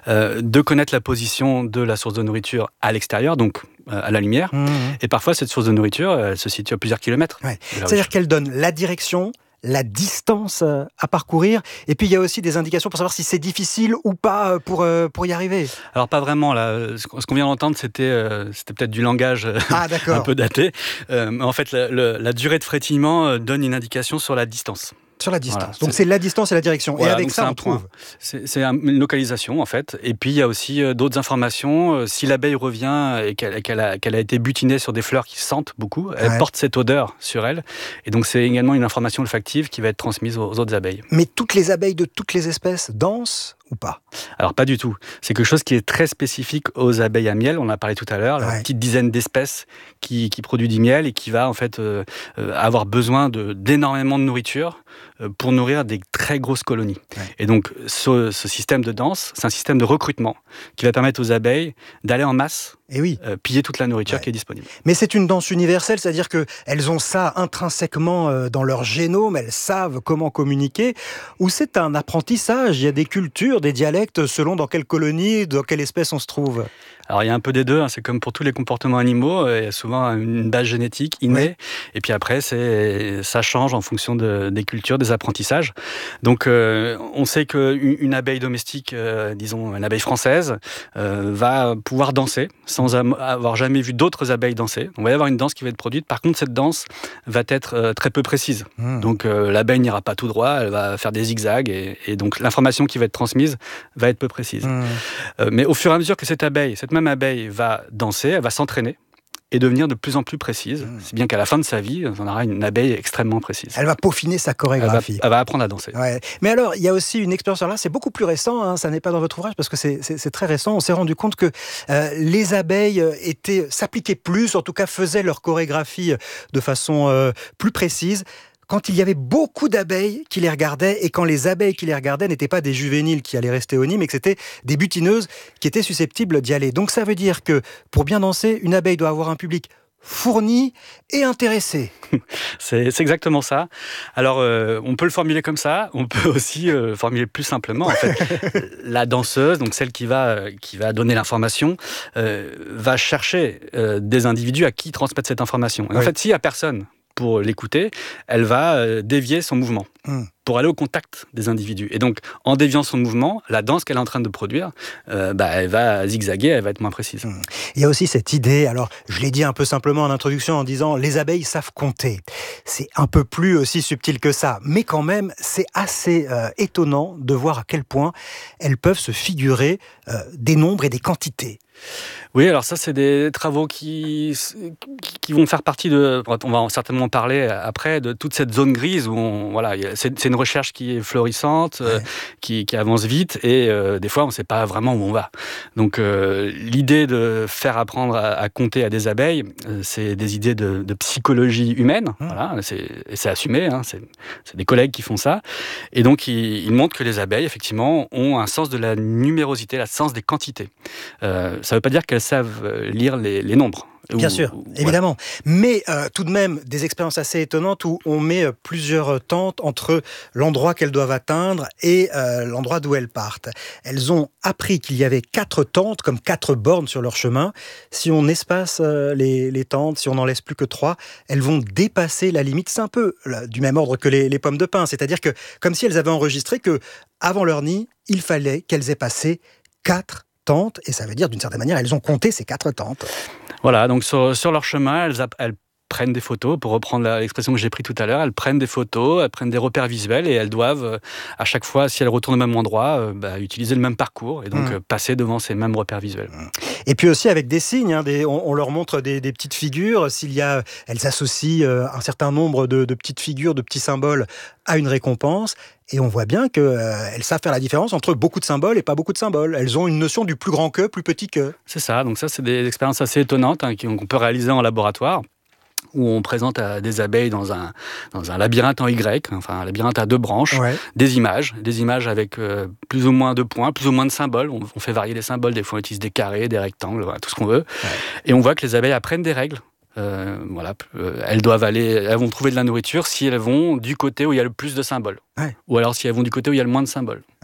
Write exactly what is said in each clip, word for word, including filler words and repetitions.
euh, de connaître la position de la source de nourriture à l'extérieur, donc euh, à la lumière. Mmh. Et parfois, cette source de nourriture, elle se situe à plusieurs kilomètres. Ouais. C'est-à-dire qu'elle donne la direction, la distance à parcourir, et puis il y a aussi des indications pour savoir si c'est difficile ou pas pour, euh, pour y arriver. Alors pas vraiment, là. Ce qu'on vient d'entendre, c'était, euh, c'était peut-être du langage ah, un peu daté. Euh, mais en fait, la, la, la durée de frétillement donne une indication sur la distance. Sur la distance. Voilà, donc c'est... c'est la distance et la direction. Voilà, et avec ça, on point. trouve. C'est, c'est une localisation, en fait. Et puis, il y a aussi euh, d'autres informations. Euh, si l'abeille revient et qu'elle, qu'elle, a, qu'elle a été butinée sur des fleurs qui sentent beaucoup, elle ouais. porte cette odeur sur elle. Et donc, c'est également une information olfactive qui va être transmise aux, aux autres abeilles. Mais toutes les abeilles de toutes les espèces dansent ou pas? Alors, pas du tout. C'est quelque chose qui est très spécifique aux abeilles à miel. On en a parlé tout à l'heure. La ouais. petite dizaine d'espèces qui, qui produit du miel et qui va, en fait, euh, euh, avoir besoin de, d'énormément de nourriture euh, pour nourrir des très grosses colonies. Ouais. Et donc, ce, ce système de danse, c'est un système de recrutement qui va permettre aux abeilles d'aller en masse et oui. euh, piller toute la nourriture ouais. qui est disponible. Mais c'est une danse universelle, c'est-à-dire qu'elles ont ça intrinsèquement euh, dans leur génome, elles savent comment communiquer, ou c'est un apprentissage, il y a des cultures, des dialectes selon dans quelle colonie, dans quelle espèce on se trouve? Alors il y a un peu des deux, hein. C'est comme pour tous les comportements animaux, il y a souvent une base génétique innée, oui. et puis après c'est, ça change en fonction de, des cultures, des apprentissages. Donc euh, on sait qu'une une abeille domestique, euh, disons une abeille française, euh, va pouvoir danser sans am- avoir jamais vu d'autres abeilles danser. On va y avoir une danse qui va être produite, par contre cette danse va être euh, très peu précise. Mmh. Donc euh, l'abeille n'ira pas tout droit, elle va faire des zigzags, et, et donc l'information qui va être transmise va être peu précise. Mmh. Euh, mais au fur et à mesure que cette abeille, cette même abeille va danser, elle va s'entraîner et devenir de plus en plus précise. Mmh. C'est bien qu'à la fin de sa vie, on aura une abeille extrêmement précise. Elle va peaufiner sa chorégraphie. Elle va, elle va apprendre à danser. Ouais. Mais alors, il y a aussi une expérience là, c'est beaucoup plus récent, hein, ça n'est pas dans votre ouvrage parce que c'est, c'est, c'est très récent. On s'est rendu compte que euh, les abeilles étaient, s'appliquaient plus, en tout cas faisaient leur chorégraphie de façon euh, plus précise quand il y avait beaucoup d'abeilles qui les regardaient, et quand les abeilles qui les regardaient n'étaient pas des juvéniles qui allaient rester au nid, mais que c'était des butineuses qui étaient susceptibles d'y aller. Donc ça veut dire que, pour bien danser, une abeille doit avoir un public fourni et intéressé. C'est, c'est exactement ça. Alors, euh, on peut le formuler comme ça, on peut aussi euh, formuler plus simplement. En fait, la danseuse, donc celle qui va, euh, qui va donner l'information, euh, va chercher euh, des individus à qui transmettre cette information. Et oui. En fait, s'il n'y a personne pour l'écouter, elle va euh, dévier son mouvement mmh. pour aller au contact des individus. Et donc, en déviant son mouvement, la danse qu'elle est en train de produire, euh, bah, elle va zigzaguer, elle va être moins précise. Mmh. Il y a aussi cette idée, alors je l'ai dit un peu simplement en introduction en disant « les abeilles savent compter ». C'est un peu plus aussi subtil que ça, mais quand même, c'est assez euh, étonnant de voir à quel point elles peuvent se figurer euh, des nombres et des quantités. Oui, alors ça, c'est des travaux qui, qui vont faire partie de... On va certainement en parler après, de toute cette zone grise où on, voilà, c'est, c'est une recherche qui est florissante, ouais. euh, qui, qui avance vite, et euh, des fois, on ne sait pas vraiment où on va. Donc, euh, l'idée de faire apprendre à, à compter à des abeilles, euh, c'est des idées de, de psychologie humaine. Mmh. Voilà, c'est, et c'est assumé, hein, c'est, c'est des collègues qui font ça. Et donc, ils, ils montrent que les abeilles, effectivement, ont un sens de la numérosité, un sens des quantités. Euh, ça ne veut pas dire qu'elles savent lire les, les nombres. Bien ou, sûr, ou, évidemment. Voilà. Mais euh, tout de même, des expériences assez étonnantes où on met euh, plusieurs tentes entre l'endroit qu'elles doivent atteindre et euh, l'endroit d'où elles partent. Elles ont appris qu'il y avait quatre tentes, comme quatre bornes sur leur chemin. Si on espace euh, les, les tentes, si on n'en laisse plus que trois, elles vont dépasser la limite. C'est un peu là, du même ordre que les, les pommes de pin. C'est-à-dire que, comme si elles avaient enregistré que, avant leur nid, il fallait qu'elles aient passé quatre tentes, et ça veut dire d'une certaine manière, elles ont compté ces quatre tentes. Voilà, donc sur, sur leur chemin, elles, elles prennent des photos, pour reprendre la, l'expression que j'ai prise tout à l'heure, elles prennent des photos, elles prennent des repères visuels, et elles doivent, euh, à chaque fois, si elles retournent au même endroit, euh, bah, utiliser le même parcours, et donc mmh. euh, passer devant ces mêmes repères visuels. Et puis aussi avec des signes, hein, des, on, on leur montre des, des petites figures, s'il y a, elles associent euh, un certain nombre de, de petites figures, de petits symboles à une récompense, et on voit bien qu'elles euh, savent faire la différence entre beaucoup de symboles et pas beaucoup de symboles. Elles ont une notion du plus grand que, plus petit que. C'est ça, donc ça c'est des expériences assez étonnantes hein, qu'on peut réaliser en laboratoire, où on présente à des abeilles dans un, dans un labyrinthe en Y, enfin un labyrinthe à deux branches, ouais. des images, des images avec euh, plus ou moins de points, plus ou moins de symboles. On, on fait varier les symboles, des fois on utilise des carrés, des rectangles, voilà, tout ce qu'on veut. Ouais. Et on voit que les abeilles apprennent des règles. Euh, voilà, euh, elles doivent aller, elles vont trouver de la nourriture si elles vont du côté où il y a le plus de symboles, ouais. ou alors si elles vont du côté où il y a le moins de symboles.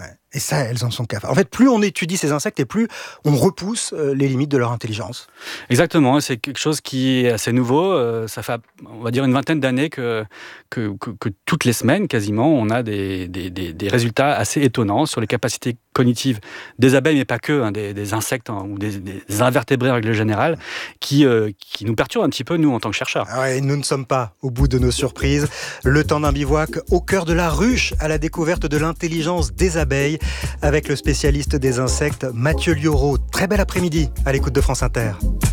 Ouais. Et ça, elles en sont capables. En fait, plus on étudie ces insectes et plus on repousse euh, les limites de leur intelligence. Exactement, c'est quelque chose qui est assez nouveau. Euh, ça fait, on va dire, une vingtaine d'années que, que, que, que toutes les semaines, quasiment, on a des, des, des, des résultats assez étonnants sur les capacités cognitives des abeilles, mais pas que, hein, des, des insectes hein, ou des, des invertébrés en règle générale, qui, euh, qui nous perturbent un petit peu, nous, en tant que chercheurs. Ah ouais, nous ne sommes pas au bout de nos surprises. Le temps d'un bivouac au cœur de la ruche, à la découverte de l'intelligence des abeilles, avec le spécialiste des insectes Mathieu Liauraud. Très bel après-midi à l'écoute de France Inter.